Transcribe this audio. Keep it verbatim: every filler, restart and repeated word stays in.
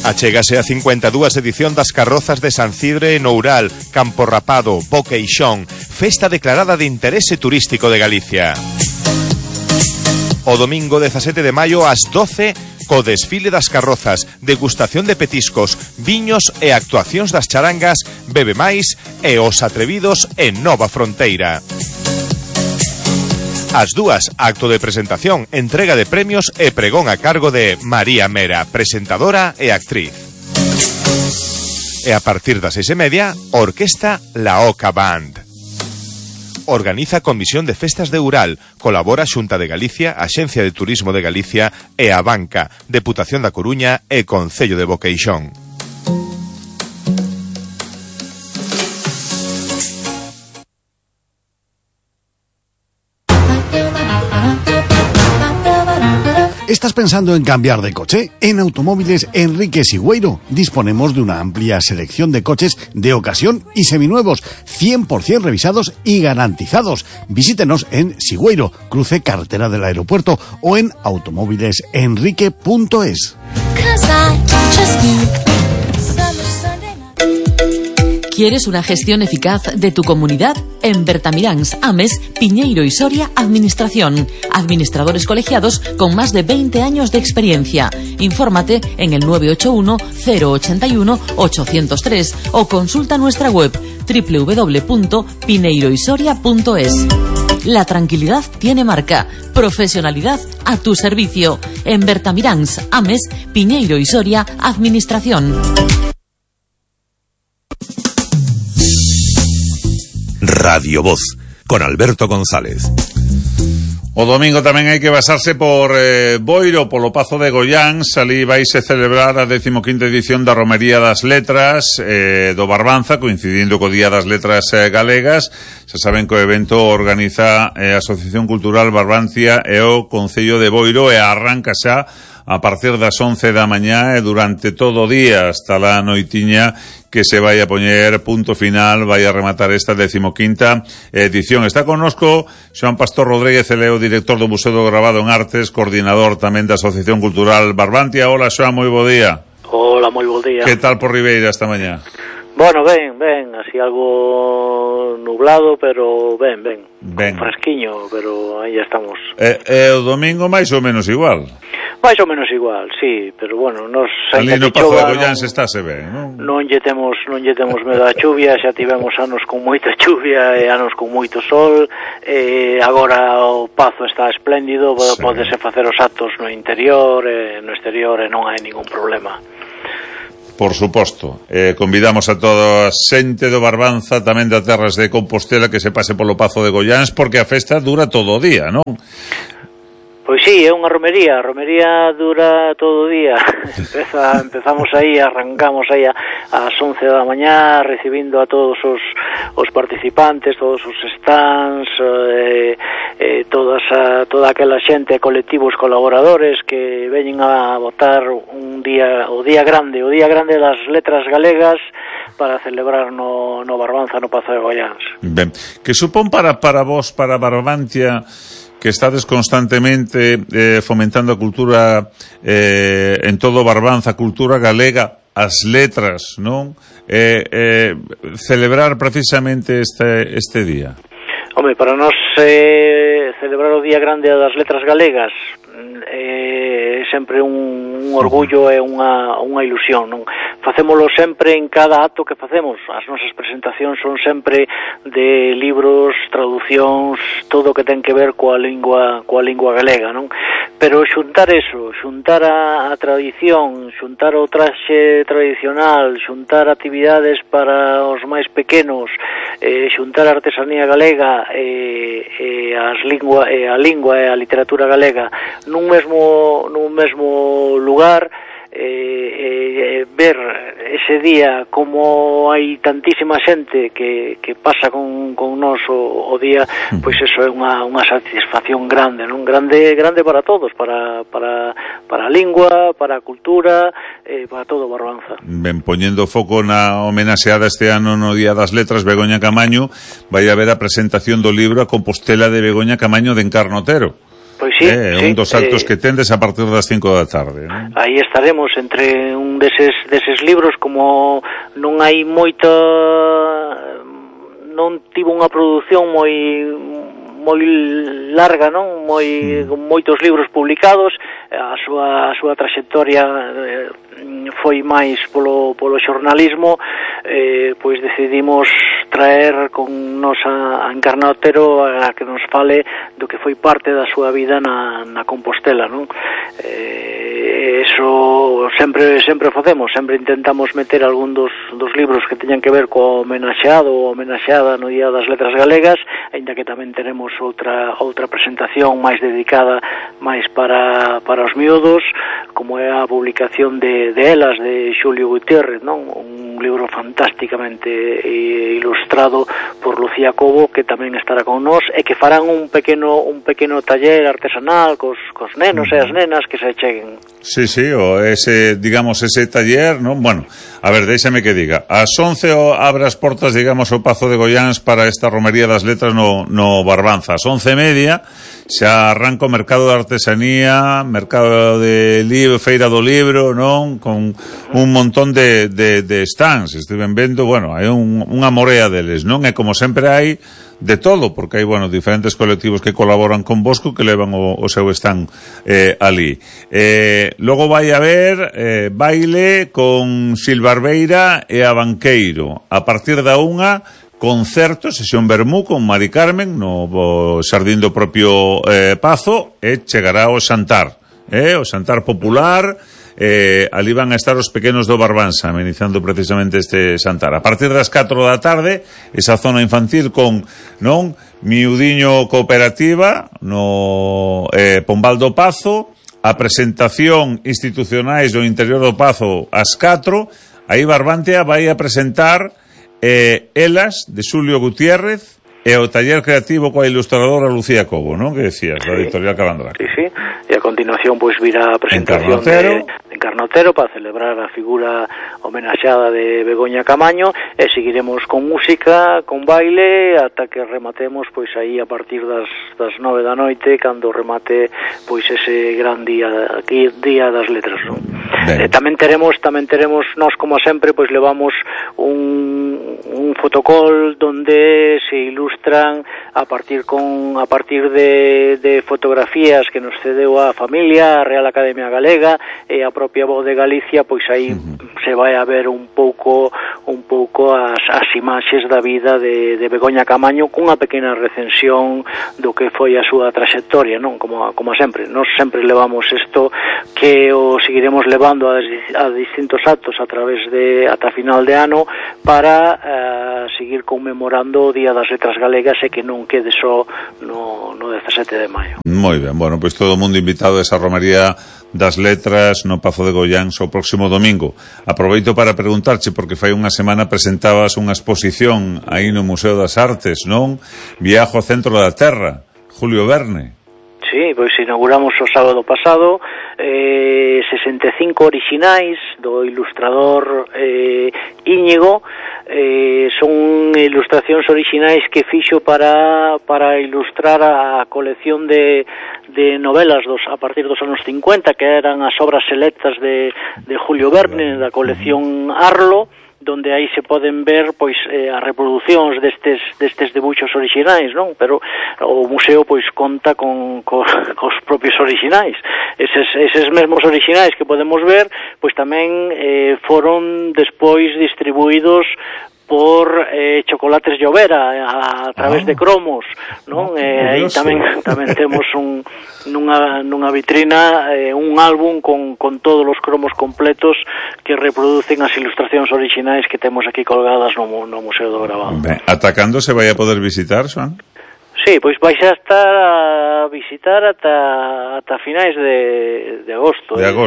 Achégase a cincuenta e dúas edición das carrozas de San Cidre en Oural, Campo Rapado, Boqueixón, festa declarada de interese turístico de Galicia. O domingo dezasete de maio ás doce, co desfile das carrozas, degustación de petiscos, viños e actuacións das charangas, Bebe Máis e Os Atrevidos en Nova Fronteira. As dúas, acto de presentación, entrega de premios e pregón a cargo de María Mera, presentadora e actriz. E a partir das seis e media, Orquesta La Oca Band. Organiza a Comisión de Festas de Oural, colabora Xunta de Galicia, Axencia de Turismo de Galicia e a Banca, Deputación da Coruña e Concello de Boqueixón. ¿Estás pensando en cambiar de coche? En Automóviles Enrique Sigüeiro disponemos de una amplia selección de coches de ocasión y seminuevos, cien por ciento revisados y garantizados. Visítenos en Sigüeiro, cruce carretera del aeropuerto, o en automóviles enrique punto es. ¿Quieres una gestión eficaz de tu comunidad? En Bertamiráns, Ames, Piñeiro y Soria, Administración. Administradores colegiados con más de veinte años de experiencia. Infórmate en el nueve ocho uno, cero ocho uno, ocho cero tres o consulta nuestra web doble u doble u doble u punto pineiro y soria punto es. La tranquilidad tiene marca. Profesionalidad a tu servicio. En Bertamiráns, Ames, Piñeiro y Soria, Administración. Radio Voz, con Alberto González. O domingo tamén hai que basarse por eh, Boiro, polo Pazo de Goiáns. Ali vaise celebrar a decimoquinta edición da Romería das Letras eh, do Barbanza, coincidindo co Día das Letras eh, Galegas. Se saben que o evento organiza eh, a Asociación Cultural Barbancia e o Concello de Boiro, e arranca xa a partir das once da mañá e durante todo o día hasta la noitiña que se vai a poñer punto final, vai a rematar esta decimoquinta edición. Está connosco Xoan Pastor Rodríguez, ele é o director do Museo do Gravado en Artes, coordinador tamén da Asociación Cultural Barbantia. Hola, Xoan, moi bo día. Hola, moi bo día. Que tal por Ribeira esta mañá? Bueno, ben, ben, así algo nublado, pero ben, ben. Ben. Fresquiño, pero aí estamos. E, e o domingo máis ou menos igual? Mais ou menos igual, sí, pero bueno, nos ali no Pazo de Goiáns estáse ben, non? Non lle temos, non lle temos medo a chuvia, xa tivemos anos con moita chuvia e anos con moito sol, e agora o Pazo está espléndido, sí. Pódese facer os actos no interior, e no exterior, e non hai ningún problema. Por suposto, eh, convidamos a toda a xente do Barbanza, tamén da Terras de Compostela, que se pase polo Pazo de Goiáns, porque a festa dura todo o día, non? Pois sí, é unha romería, a romería dura todo o día. Empeza, empezamos aí, arrancamos aí a, ás once da mañá, recibindo a todos os, os participantes, todos os stands, eh, eh, todas a, toda aquela xente, colectivos colaboradores que veñen a votar un día, o día grande, o día grande das letras galegas para celebrar no, no Barbanza, no Pazo de Goiáns. Ben, que supón para, para vos, para Barbantia, que estades constantemente eh, fomentando a cultura eh, en todo Barbanza, cultura galega, as letras, non? Eh, eh, celebrar precisamente este, este día. Home, para nós eh, celebrar o Día Grande das Letras Galegas é eh, sempre un, un orgullo e unha, unha ilusión, non? Facémolo sempre en cada acto que facemos. As nosas presentacións son sempre de libros, traducións, todo o que ten que ver coa lingua, coa lingua galega, non? Pero xuntar eso, xuntar a, a tradición, xuntar o traxe tradicional, xuntar actividades para os máis pequenos, eh, xuntar a artesanía galega e, e as lingua, e a lingua e a literatura galega nun mesmo, nun mesmo lugar, eh, eh, ver ese día como hai tantísima xente que, que pasa con, con nos o, o día, pois eso é unha, unha satisfacción grande, non? Grande, grande para todos, para, para, para a lingua, para a cultura, eh, para todo Barbanza. Ben, poñendo foco na homenaxeada este ano no Día das Letras, Begoña Camaño, vai haber a presentación do libro A Compostela de Begoña Camaño de Encarno Otero. Pois sí, eh, sí, un dos actos eh, que tendes a partir das cinco da tarde, non? Aí estaremos entre un deses, deses libros, como non hai moita, non tivo unha produción moi moi larga, non? Moi, con moitos libros publicados, a súa, a súa traxectoria eh, foi máis polo, polo xornalismo, eh, pois decidimos traer con nos a, a Encarna Otero a que nos fale do que foi parte da súa vida na, na Compostela, non? Eh, eso sempre sempre facemos, sempre intentamos meter algún dos, dos libros que teñan que ver co homenaxeado ou homenaxeada no Día das Letras Galegas, aínda que tamén teremos outra outra presentación máis dedicada máis para, para os miúdos, como é a publicación de, de Elas, de Xulio Gutiérrez, non? Un libro fantásticamente ilustrado por Lucía Cobo, que tamén estará con nós, e que farán un pequeno un pequeno taller artesanal cos, cos nenos e as nenas que se cheguen. Sí, sí, o ese, digamos, ese taller, non? Bueno, a ver, déxame que diga, ás once o abre as portas, digamos, o Pazo de Goiáns para esta romería das letras no, no Barbanza. Ás once e media xa arranca o mercado de artesanía, mercado de libro, feira do libro, non? Con un montón de, de, de stands, estiven vendo, bueno, hai un, unha morea deles, non? E como sempre hai de todo, porque hai, bueno, diferentes colectivos que colaboran con Bosco que levan o, o seu stand eh, ali. Eh, logo vai haber eh, baile con Silvarbeira e a Banqueiro. A partir da unha, concerto, sesión Bermú con Mari Carmen no xardín do propio eh, Pazo, e chegará o xantar, eh, o xantar popular. Eh, ali van a estar os pequenos do Barbanza amenizando precisamente este xantar. A partir das catro da tarde, esa zona infantil con, non, miudiño cooperativa no eh, Pombal do Pazo, a presentación institucionais do interior do Pazo ás catro. Aí Barbantea vai a presentar eh, Elas, de Xulio Gutiérrez, e o taller creativo coa ilustradora Lucía Cobo, non? Que decías, da editorial Calandra. Sí, sí, e a continuación pois virá a presentación de, de Encarna Otero para celebrar a figura homenaxeada de Begoña Camaño, e seguiremos con música, con baile, ata que rematemos pois aí a partir das, das nove da noite, cando remate pois ese gran día, aquí, día das letras, non? Eh, tamén teremos, tamén teremos, nós como sempre, pois levamos un, un fotocall donde se ilustran a partir con a partir de, de fotografías que nos cedeu a familia, a Real Academia Galega e a propia Voz de Galicia, pois aí uh-huh. se vai a ver un pouco un pouco as, as imaxes da vida de, de Begoña Camaño, cunha pequena recensión do que foi a súa traxectoria, non? Como, como sempre, nós sempre levamos isto, que o seguiremos levando a, a distintos actos a través de ata final de ano para uh, seguir conmemorando o Día das Letras Galegas e que non quede só no, no dezasete de maio. Moi ben, bueno, pois todo o mundo invitado a esa romería das letras no Pazo de Goiáns o próximo domingo. Aproveito para preguntarche, porque fai unha semana presentabas unha exposición aí no Museo das Artes, non? Viajo ao centro da Terra, Julio Verne. Sí, pois inauguramos o sábado pasado eh, sesenta e cinco orixinais do ilustrador eh, Íñigo. Eh, son ilustracións orixinais que fixo para para ilustrar a colección de, de novelas dos, a partir dos anos cincuenta, que eran as obras selectas de, de Julio Verne, da colección Arlo, donde aí se poden ver pois eh, as reproducións destes destes debuxos orixinais, non? Pero o museo pois conta con co, cos propios orixinais. Eses eses mesmos orixinais que podemos ver, pois tamén eh, foron despois distribuídos por eh, Chocolates Llovera a, a través ah. de cromos, non? Oh, eh, aí tamén tamén temos un nunha nunha vitrina eh, un álbum con con todos os cromos completos que reproducen as ilustracións orixinais que temos aquí colgadas no, no Museo do Gravado. Ben, ata cando se vai a poder visitar, Xoan? Sí, pois vais a estar a visitar ata ata finais de de agosto. De agosto.